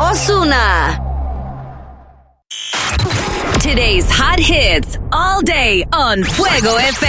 Ozuna. Today's hot hits all day on Fuego FM.